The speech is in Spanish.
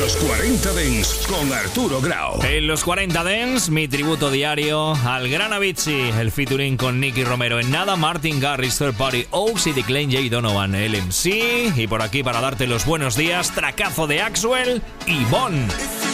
Los 40 Dance con Arturo Grau. En los 40 Dance, mi tributo diario al gran Avicii, el featuring con Nicky Romero. En nada, Martin Garrix, Third Party, Oaks y Declan J. Donovan, el MC. Y por aquí para darte los buenos días, tracazo de Axwell y Bon.